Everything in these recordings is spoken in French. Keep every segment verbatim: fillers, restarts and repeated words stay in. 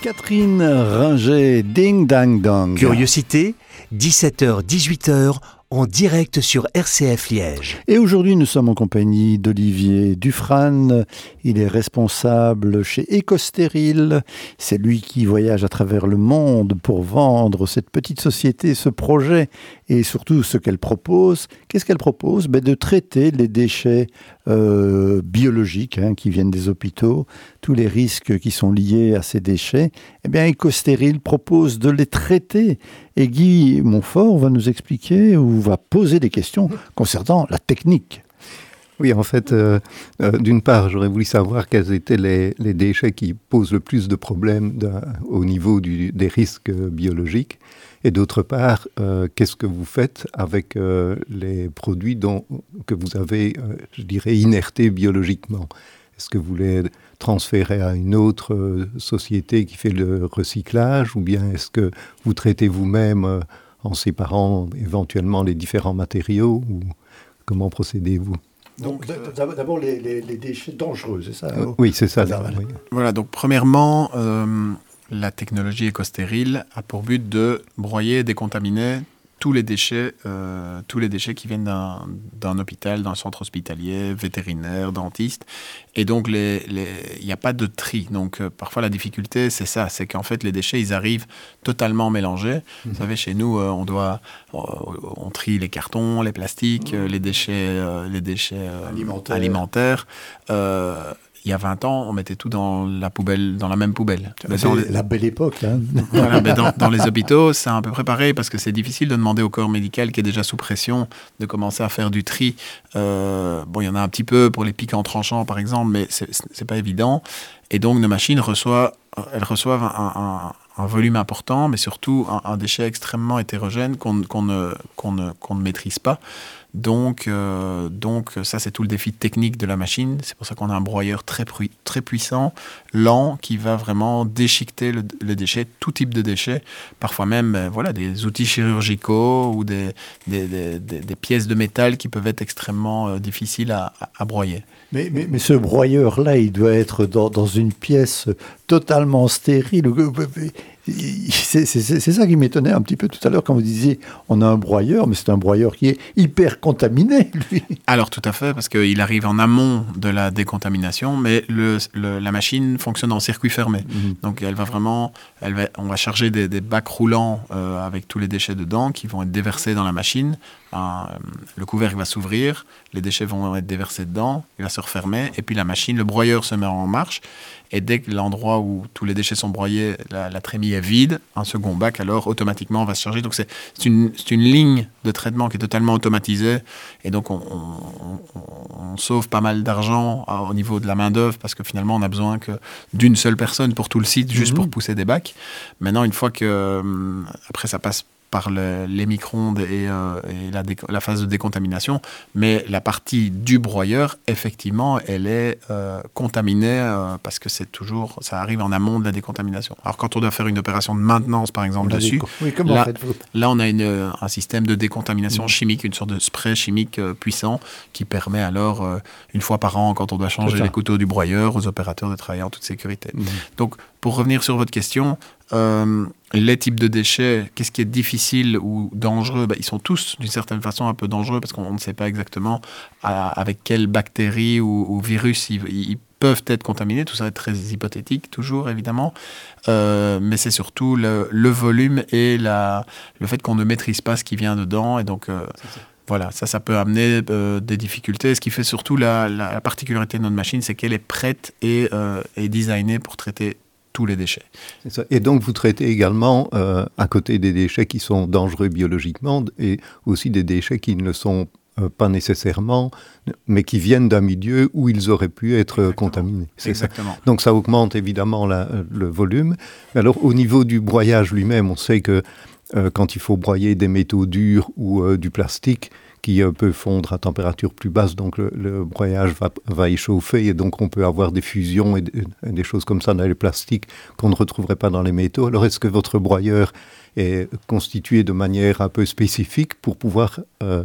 Catherine Ringer, Ding Dang Dong. Curiosité, dix-sept heures dix-huit heures, en direct sur R C F Liège. Et aujourd'hui, nous sommes en compagnie d'Olivier Dufrane. Il est responsable chez Ecostérile. C'est lui qui voyage à travers le monde pour vendre cette petite société, ce projet et surtout ce qu'elle propose. Qu'est-ce qu'elle propose ? Ben, de traiter les déchets euh, biologiques hein, qui viennent des hôpitaux, tous les risques qui sont liés à ces déchets. Eh bien, Ecostérile propose de les traiter. Et Guy Montfort va nous expliquer ou va poser des questions concernant la technique. Oui, en fait, euh, euh, d'une part, j'aurais voulu savoir quels étaient les, les déchets qui posent le plus de problèmes de, au niveau du, des risques euh, biologiques. Et d'autre part, euh, qu'est-ce que vous faites avec euh, les produits dont, que vous avez, euh, je dirais, inertés biologiquement ? Est-ce que vous les transférez à une autre euh, société qui fait le recyclage, ou bien est-ce que vous traitez vous-même euh, en séparant éventuellement les différents matériaux, ou comment procédez-vous ? Donc, donc d'abord les, les, les déchets dangereux, c'est ça ? euh, Oui, c'est ça. ça oui. Voilà, donc premièrement, euh, la technologie Ecostérile a pour but de broyer et décontaminer tous les déchets, euh, tous les déchets qui viennent d'un, d'un hôpital, d'un centre hospitalier, vétérinaire, dentiste. Et donc, il n'y a pas de tri. Donc, euh, parfois, la difficulté, c'est ça. C'est qu'en fait, les déchets, ils arrivent totalement mélangés. Mmh. Vous savez, chez nous, euh, on doit... Euh, on trie les cartons, les plastiques, mmh. euh, les déchets, euh, les déchets euh, alimentaires. alimentaires euh, Il y a vingt ans, on mettait tout dans la poubelle, dans la même poubelle. C'est dans les... la belle époque. Hein. Voilà, mais dans, dans les hôpitaux, c'est à peu près pareil parce que c'est difficile de demander au corps médical qui est déjà sous pression de commencer à faire du tri. Euh, bon, il y en a un petit peu pour les pics en tranchant, par exemple, mais c'est, c'est pas évident. Et donc, nos machines reçoivent, elles reçoivent un, un, un volume important, mais surtout un, un déchet extrêmement hétérogène qu'on, qu'on, ne, qu'on, ne, qu'on ne maîtrise pas. Donc, euh, donc, ça, c'est tout le défi technique de la machine. C'est pour ça qu'on a un broyeur très, pu- très puissant, lent, qui va vraiment déchiqueter le, le déchet, tout type de déchets. Parfois même, ben, voilà, des outils chirurgicaux ou des, des, des, des, des pièces de métal qui peuvent être extrêmement euh, difficiles à, à, à broyer. Mais, mais, mais ce broyeur-là, il doit être dans, dans une pièce totalement stérile. C'est, c'est, c'est ça qui m'étonnait un petit peu tout à l'heure quand vous disiez on a un broyeur, mais c'est un broyeur qui est hyper contaminé, lui. Alors tout à fait, parce qu'il arrive en amont de la décontamination, mais le, le, la machine fonctionne en circuit fermé. Mmh. Donc elle va vraiment, elle va, on va charger des, des bacs roulants euh, avec tous les déchets dedans qui vont être déversés dans la machine. Un, le couvercle va s'ouvrir, les déchets vont être déversés dedans, il va se refermer, et puis la machine, le broyeur se met en marche. Et dès que l'endroit où tous les déchets sont broyés, la, la trémie est vide, un second bac, alors automatiquement on va se charger. Donc c'est, c'est, une, c'est une ligne de traitement qui est totalement automatisée. Et donc on, on, on, on sauve pas mal d'argent à, au niveau de la main-d'œuvre parce que finalement on a besoin que d'une seule personne pour tout le site, juste mmh. pour pousser des bacs. Maintenant, une fois que. Après, ça passe par le, les micro-ondes et, euh, et la, déco- la phase de décontamination, mais la partie du broyeur, effectivement, elle est euh, contaminée euh, parce que c'est toujours, ça arrive en amont de la décontamination. Alors quand on doit faire une opération de maintenance, par exemple, on dessus, oui, comment là, faites-vous ? là on a une, un système de décontamination mmh. chimique, une sorte de spray chimique euh, puissant qui permet alors, euh, une fois par an, quand on doit changer les couteaux du broyeur, aux opérateurs de travailler en toute sécurité. Mmh. Donc, pour revenir sur votre question, euh, les types de déchets, qu'est-ce qui est difficile ou dangereux ? Ben, ils sont tous, d'une certaine façon, un peu dangereux parce qu'on ne sait pas exactement à, avec quelles bactéries ou, ou virus ils, ils peuvent être contaminés. Tout ça est très hypothétique, toujours, évidemment. Euh, mais c'est surtout le, le volume et la, le fait qu'on ne maîtrise pas ce qui vient dedans. Et donc, euh, voilà, ça, ça peut amener euh, des difficultés. Ce qui fait surtout la, la, la particularité de notre machine, c'est qu'elle est prête et, euh, et designée pour traiter tous les déchets. C'est ça. Et donc, vous traitez également, euh, à côté des déchets qui sont dangereux biologiquement, et aussi des déchets qui ne le sont euh, pas nécessairement, mais qui viennent d'un milieu où ils auraient pu être Exactement. contaminés. C'est Exactement. Ça. Donc, ça augmente évidemment la, le volume. Alors, au niveau du broyage lui-même, on sait que euh, quand il faut broyer des métaux durs ou euh, du plastique, qui euh, peut fondre à température plus basse, donc le, le broyage va, va échauffer et donc on peut avoir des fusions et des, des choses comme ça dans les plastiques qu'on ne retrouverait pas dans les métaux. Alors est-ce que votre broyeur est constitué de manière un peu spécifique pour pouvoir euh,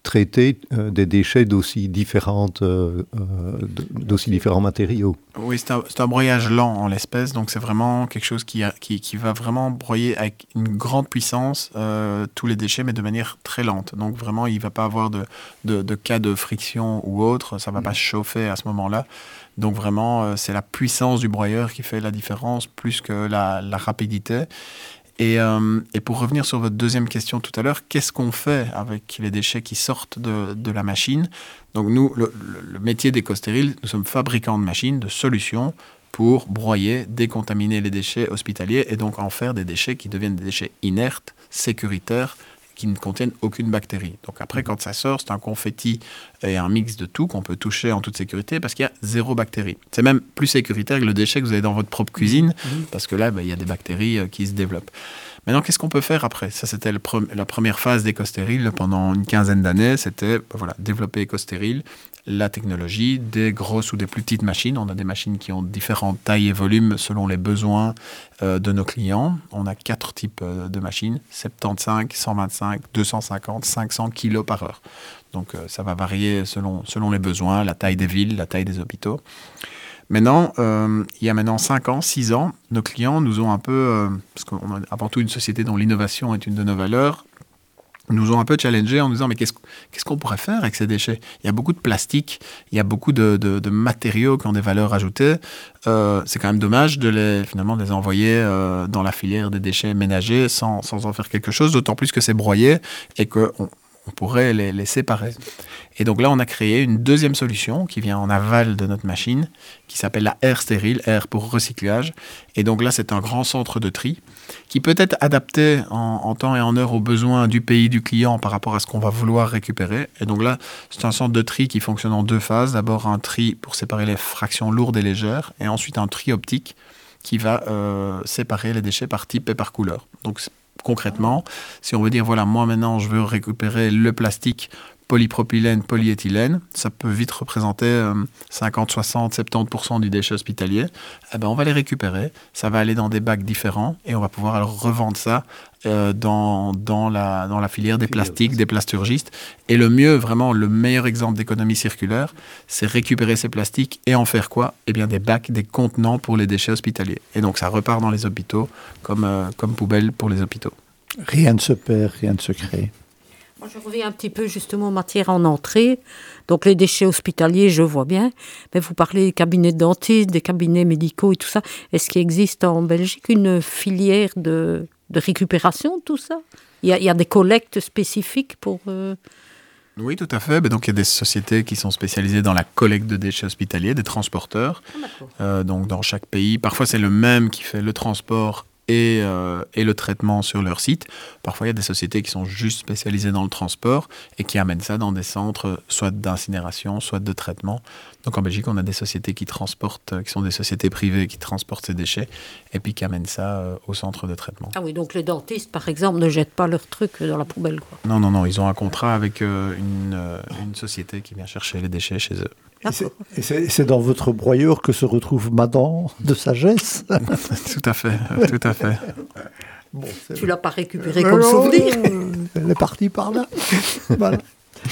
traiter euh, des déchets d'aussi, différentes, euh, euh, d'aussi différents matériaux. Oui, c'est un, c'est un broyage lent en l'espèce, donc c'est vraiment quelque chose qui, a, qui, qui va vraiment broyer avec une grande puissance euh, tous les déchets, mais de manière très lente. Donc vraiment, il ne va pas avoir de, de, de cas de friction ou autre, ça ne va pas chauffer à ce moment-là. Donc vraiment, euh, c'est la puissance du broyeur qui fait la différence plus que la, la rapidité. Et, euh, et pour revenir sur votre deuxième question tout à l'heure, qu'est-ce qu'on fait avec les déchets qui sortent de, de la machine ? Donc nous, le, le, le métier d'Ecostéril, nous sommes fabricants de machines, de solutions pour broyer, décontaminer les déchets hospitaliers et donc en faire des déchets qui deviennent des déchets inertes, sécuritaires, qui ne contiennent aucune bactérie. Donc après, quand ça sort, c'est un confetti et un mix de tout qu'on peut toucher en toute sécurité parce qu'il y a zéro bactérie. C'est même plus sécuritaire que le déchet que vous avez dans votre propre cuisine parce que là, ben, il y a des bactéries euh, qui se développent. Maintenant, qu'est-ce qu'on peut faire après ? Ça, c'était le pre- la première phase d'Ecostéril pendant une quinzaine d'années. C'était ben, voilà, développer Ecostéril, la technologie, des grosses ou des plus petites machines. On a des machines qui ont différentes tailles et volumes selon les besoins euh, de nos clients. On a quatre types euh, de machines, soixante-quinze, cent vingt-cinq, deux cent cinquante, cinq cents kilos par heure. Donc euh, ça va varier selon, selon les besoins, la taille des villes, la taille des hôpitaux. Maintenant, euh, il y a maintenant cinq ans, six ans, nos clients nous ont un peu, euh, parce qu'on est avant tout une société dont l'innovation est une de nos valeurs, nous ont un peu challengé en nous disant mais qu'est-ce, qu'est-ce qu'on pourrait faire avec ces déchets ? Il y a beaucoup de plastique, il y a beaucoup de, de, de matériaux qui ont des valeurs ajoutées. Euh, c'est quand même dommage de les, finalement, de les envoyer euh, dans la filière des déchets ménagers sans, sans en faire quelque chose, d'autant plus que c'est broyé et qu'on on pourrait les, les séparer. Et donc là, on a créé une deuxième solution qui vient en aval de notre machine, qui s'appelle la Air Stérile, Air pour recyclage. Et donc là, c'est un grand centre de tri qui peut être adapté en, en temps et en heure aux besoins du pays du client par rapport à ce qu'on va vouloir récupérer. Et donc là, c'est un centre de tri qui fonctionne en deux phases. D'abord, un tri pour séparer les fractions lourdes et légères, et ensuite un tri optique qui va euh, séparer les déchets par type et par couleur. Donc concrètement, si on veut dire, voilà, moi maintenant, je veux récupérer le plastique polypropylène, polyéthylène, ça peut vite représenter euh, cinquante, soixante, soixante-dix pour cent du déchet hospitalier. Eh ben, on va les récupérer, ça va aller dans des bacs différents et on va pouvoir alors revendre ça euh, dans, dans, la, dans la filière des plastiques, des plasturgistes. Et le mieux, vraiment, le meilleur exemple d'économie circulaire, c'est récupérer ces plastiques et en faire quoi ? Eh bien, des bacs, des contenants pour les déchets hospitaliers. Et donc, ça repart dans les hôpitaux comme, euh, comme poubelle pour les hôpitaux. Rien ne se perd, rien ne se crée. Moi, je reviens un petit peu justement en matière en entrée. Donc, les déchets hospitaliers, je vois bien. Mais vous parlez des cabinets de dentistes, des cabinets médicaux et tout ça. Est-ce qu'il existe en Belgique une filière de, de récupération de tout ça ? Il y a, il y a des collectes spécifiques pour... Euh... Oui, tout à fait. Donc, il y a des sociétés qui sont spécialisées dans la collecte de déchets hospitaliers, des transporteurs. Ah, euh, donc, dans chaque pays. Parfois, c'est le même qui fait le transport et, euh, et le traitement sur leur site. Parfois, il y a des sociétés qui sont juste spécialisées dans le transport et qui amènent ça dans des centres soit d'incinération, soit de traitement. Donc, en Belgique, on a des sociétés qui transportent, qui sont des sociétés privées qui transportent ces déchets et puis qui amènent ça euh, au centre de traitement. Ah oui, donc les dentistes, par exemple, ne jettent pas leurs trucs dans la poubelle, quoi. Non, non, non. Ils ont un contrat avec euh, une, euh, une société qui vient chercher les déchets chez eux. Et c'est, et c'est, c'est dans votre broyeur que se retrouve ma dent de sagesse. Tout à fait, tout à fait. Bon, tu l'as pas récupéré comme non, souvenir. Elle est partie par là. Voilà. Guy ?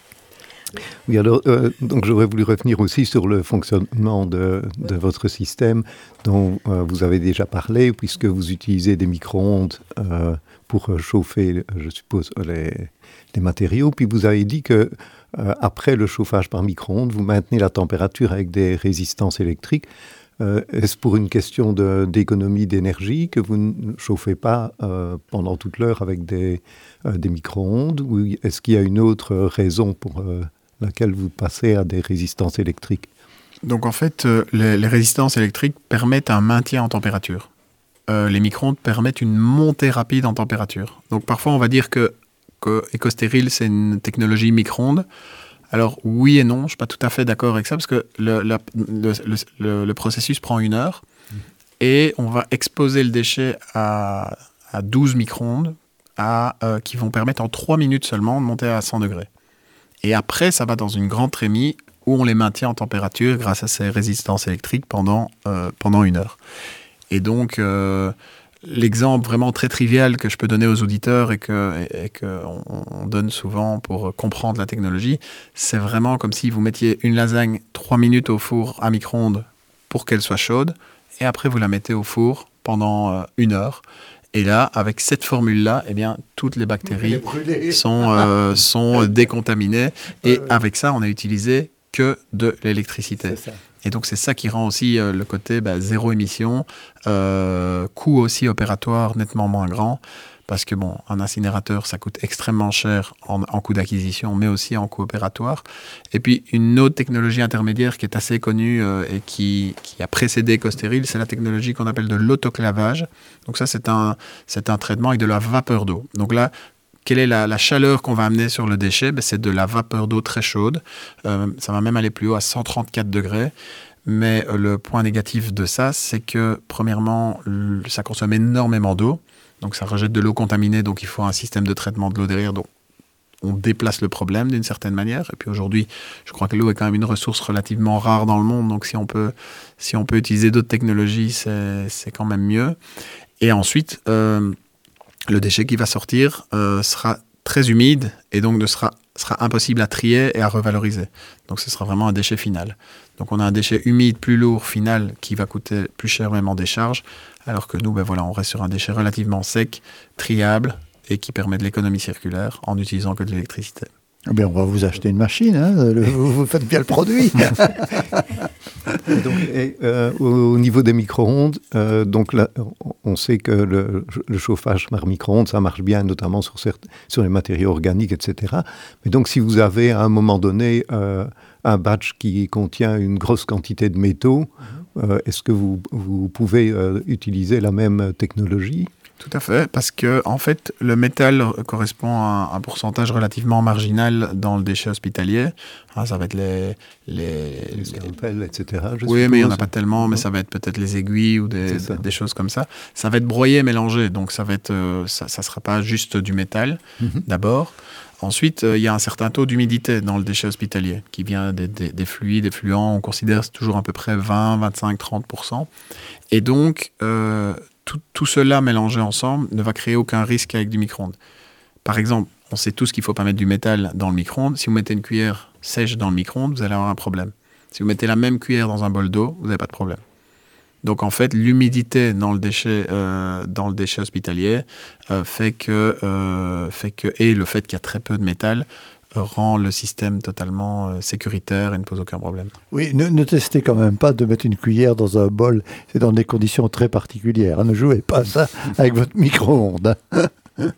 Oui, alors, euh, donc j'aurais voulu revenir aussi sur le fonctionnement de, de votre système dont euh, vous avez déjà parlé, puisque vous utilisez des micro-ondes euh, pour chauffer, je suppose, les, les matériaux. Puis vous avez dit que euh, après le chauffage par micro-ondes, vous maintenez la température avec des résistances électriques. Euh, est-ce pour une question de, d'économie d'énergie que vous ne chauffez pas euh, pendant toute l'heure avec des, euh, des micro-ondes, ou est-ce qu'il y a une autre raison pour euh, laquelle vous passez à des résistances électriques ? Donc en fait, euh, les, les résistances électriques permettent un maintien en température. Euh, les micro-ondes permettent une montée rapide en température. Donc parfois on va dire que, que Ecostéril c'est une technologie micro-ondes. Alors oui et non, je ne suis pas tout à fait d'accord avec ça parce que le, la, le, le, le processus prend une heure et on va exposer le déchet à, à douze micro-ondes à, euh, qui vont permettre en trois minutes seulement de monter à cent degrés. Et après, ça va dans une grande trémie où on les maintient en température grâce à ces résistances électriques pendant, euh, pendant une heure. Et donc, euh, l'exemple vraiment très trivial que je peux donner aux auditeurs et que et, et que on, on donne souvent pour comprendre la technologie, c'est vraiment comme si vous mettiez une lasagne trois minutes au four à micro-ondes pour qu'elle soit chaude, et après vous la mettez au four pendant euh, une heure. Et là, avec cette formule-là, eh bien, toutes les bactéries sont, euh, sont décontaminées. Et avec ça, on n'a utilisé que de l'électricité. Et donc, c'est ça qui rend aussi euh, le côté bah, zéro émission, euh, coût aussi opératoire nettement moins grand. Parce que, bon, un incinérateur, ça coûte extrêmement cher en, en coût d'acquisition, mais aussi en coût opératoire. Et puis, une autre technologie intermédiaire qui est assez connue euh, et qui, qui a précédé EcoStéril, c'est la technologie qu'on appelle de l'autoclavage. Donc ça, c'est un, c'est un traitement avec de la vapeur d'eau. Donc là, quelle est la, la chaleur qu'on va amener sur le déchet? Ben, c'est de la vapeur d'eau très chaude. Euh, ça va même aller plus haut, à cent trente-quatre degrés. Mais euh, le point négatif de ça, c'est que, premièrement, le, ça consomme énormément d'eau. Donc ça rejette de l'eau contaminée, donc il faut un système de traitement de l'eau derrière. Donc on déplace le problème d'une certaine manière. Et puis aujourd'hui, je crois que l'eau est quand même une ressource relativement rare dans le monde. Donc si on peut, si on peut utiliser d'autres technologies, c'est, c'est quand même mieux. Et ensuite, euh, le déchet qui va sortir euh, sera très humide et donc ne sera, sera impossible à trier et à revaloriser. Donc ce sera vraiment un déchet final. Donc on a un déchet humide plus lourd final qui va coûter plus cher même en décharge, alors que nous, ben voilà, on reste sur un déchet relativement sec, triable et qui permet de l'économie circulaire en n'utilisant que de l'électricité. Eh bien, on va vous acheter une machine, hein, le, vous, vous faites bien le produit. donc, et, euh, au niveau des micro-ondes, euh, donc là, on sait que le, le chauffage par micro-ondes, ça marche bien, notamment sur, certes, sur les matériaux organiques, et cetera. Mais donc, si vous avez à un moment donné euh, un batch qui contient une grosse quantité de métaux, mm-hmm. euh, est-ce que vous, vous pouvez euh, utiliser la même technologie ? Tout à fait, parce que en fait, le métal correspond à un pourcentage relativement marginal dans le déchet hospitalier. Hein, ça va être les... Les, les scalpels, et cetera. Je oui, suppose. Mais il n'y en a pas tellement, mais ça va être peut-être les aiguilles ou des, des, des choses comme ça. Ça va être broyé, mélangé, donc ça ne euh, ça, ça sera pas juste du métal, mm-hmm. d'abord. Ensuite, il euh, y a un certain taux d'humidité dans le déchet hospitalier, qui vient des, des, des fluides, des fluents. On considère toujours à peu près vingt, vingt-cinq, trente pour cent. Et donc... Euh, Tout, tout cela mélangé ensemble ne va créer aucun risque avec du micro-ondes. Par exemple, on sait tous qu'il ne faut pas mettre du métal dans le micro-ondes. Si vous mettez une cuillère sèche dans le micro-ondes, vous allez avoir un problème. Si vous mettez la même cuillère dans un bol d'eau, vous n'avez pas de problème. Donc en fait, l'humidité dans le déchet, euh, dans le déchet hospitalier euh, fait que, euh, fait que, et le fait qu'il y a très peu de métal, rend le système totalement euh, sécuritaire et ne pose aucun problème. Oui, ne, ne testez quand même pas de mettre une cuillère dans un bol, c'est dans des conditions très particulières. Hein. Ne jouez pas ça avec votre micro-ondes. Hein.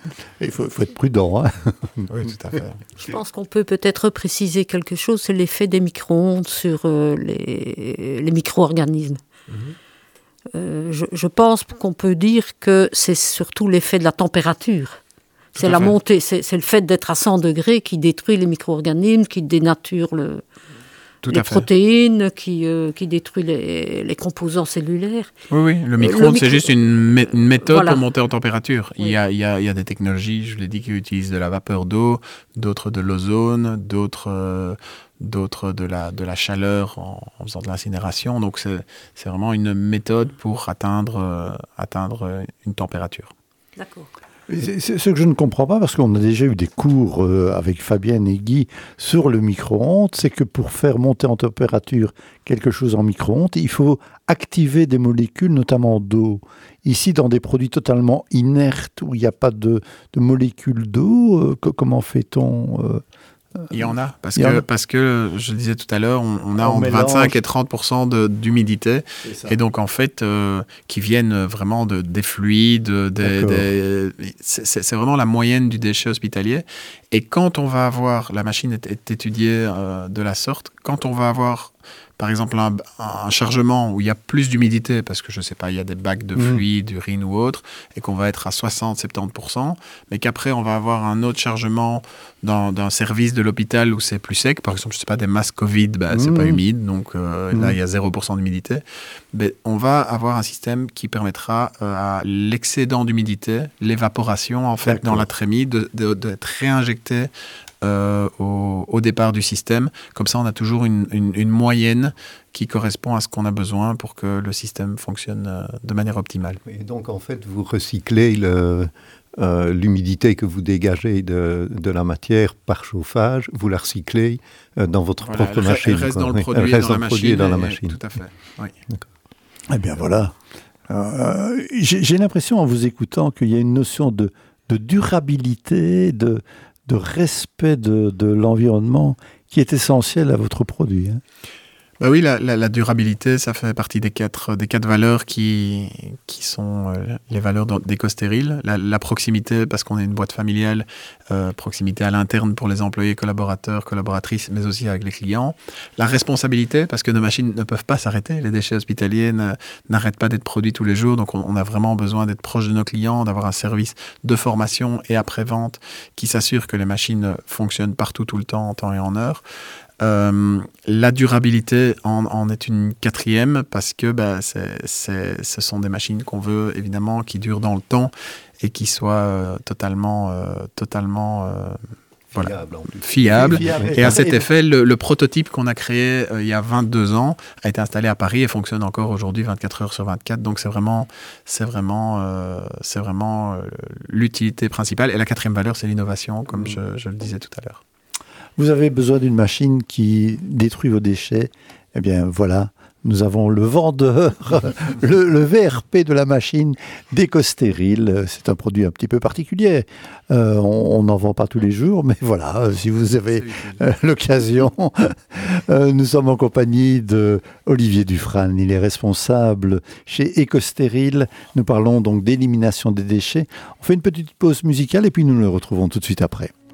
Il faut, faut être prudent. Hein. Oui, tout à fait. Je pense qu'on peut peut-être préciser quelque chose, c'est l'effet des micro-ondes sur euh, les, les micro-organismes. Mm-hmm. Euh, je, je pense qu'on peut dire que c'est surtout l'effet de la température. C'est la montée, c'est, c'est le fait d'être à cent degrés qui détruit les micro-organismes, qui dénature le, les protéines, qui, euh, qui détruit les, les composants cellulaires. Oui, oui. Le micro-ondes, le micro... c'est juste une, mé- une méthode voilà. pour monter en température. Oui. Il, y a, il, y a, il y a des technologies, je l'ai dit, qui utilisent de la vapeur d'eau, d'autres de l'ozone, d'autres, euh, d'autres de, la, de la chaleur en, en faisant de l'incinération. Donc, c'est, c'est vraiment une méthode pour atteindre, euh, atteindre une température. D'accord. C'est, c'est ce que je ne comprends pas, parce qu'on a déjà eu des cours euh, avec Fabienne et Guy sur le micro-ondes, c'est que pour faire monter en température quelque chose en micro-ondes, il faut activer des molécules, notamment d'eau. Ici, dans des produits totalement inertes, où il n'y a pas de, de molécules d'eau, euh, que, comment fait-on euh, Il y en a, parce que, parce que je le disais tout à l'heure, on, on a on entre mélange. vingt-cinq et trente pour cent de, d'humidité, et donc en fait, euh, qui viennent vraiment de, des fluides, des, des, c'est, c'est vraiment la moyenne du déchet hospitalier. Et quand on va avoir, la machine est, est étudiée euh, de la sorte, quand on va avoir par exemple un, un chargement où il y a plus d'humidité, parce que je ne sais pas, il y a des bacs de fluide, mmh. urine ou autre, et qu'on va être à soixante à soixante-dix pour cent, mais qu'après on va avoir un autre chargement dans, dans un service de l'hôpital où c'est plus sec, par exemple, je ne sais pas, des masques Covid, bah, mmh. c'est pas humide, donc euh, mmh. là il y a zéro pour cent d'humidité, mais on va avoir un système qui permettra euh, à l'excédent d'humidité, l'évaporation en fait D'accord. dans la trémie, de, de, d'être réinjecté Euh, au, au départ du système. Comme ça, on a toujours une, une, une moyenne qui correspond à ce qu'on a besoin pour que le système fonctionne euh, de manière optimale. Et donc, en fait, vous recyclez le, euh, l'humidité que vous dégagez de, de la matière par chauffage, vous la recyclez euh, dans votre Voilà, propre elle, machine. Elle reste quoi. dans le Oui, produit, elle reste dans, la dans le produit et machine, dans la et- machine. Tout à fait, oui. Eh bien voilà. Euh, j'ai, j'ai l'impression en vous écoutant qu'il y a une notion de, de durabilité, de, de respect de, de l'environnement qui est essentielle à votre produit. Hein. Bah oui, la, la, la durabilité, ça fait partie des quatre, des quatre valeurs qui, qui sont euh, les valeurs d'éco-stérile. La, la proximité, parce qu'on est une boîte familiale, euh, proximité à l'interne pour les employés, collaborateurs, collaboratrices, mais aussi avec les clients. La responsabilité, parce que nos machines ne peuvent pas s'arrêter. Les déchets hospitaliers ne, n'arrêtent pas d'être produits tous les jours, donc on, on a vraiment besoin d'être proche de nos clients, d'avoir un service de formation et après-vente qui s'assure que les machines fonctionnent partout, tout le temps, en temps et en heure. Euh, la durabilité en, en est une quatrième parce que bah, c'est, c'est, ce sont des machines qu'on veut évidemment qui durent dans le temps et qui soient euh, totalement, euh, totalement euh, voilà, Fiable, en plus. fiables. Fiable. Et à cet effet, le, le prototype qu'on a créé euh, il y a vingt-deux ans a été installé à Paris et fonctionne encore aujourd'hui vingt-quatre heures sur vingt-quatre. Donc c'est vraiment, c'est vraiment, euh, c'est vraiment euh, l'utilité principale. Et la quatrième valeur, c'est l'innovation, comme mmh. je, je le disais tout à l'heure. Vous avez besoin d'une machine qui détruit vos déchets. Eh bien, voilà, nous avons le vendeur, le, le V R P de la machine d'EcoStéril. C'est un produit un petit peu particulier. Euh, on n'en vend pas tous les jours, mais voilà, euh, si vous avez euh, l'occasion. euh, nous sommes en compagnie de Olivier Dufresne. Il est responsable chez EcoStéril. Nous parlons donc d'élimination des déchets. On fait une petite pause musicale et puis nous le retrouvons tout de suite après.